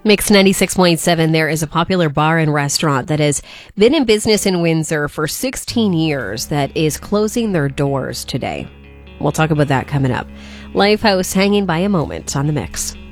Mix 96.7, there is a popular bar and restaurant that has been in business in Windsor for 16 years that is closing their doors today. We'll talk about that coming up. Lifehouse hanging by a moment on the Mix.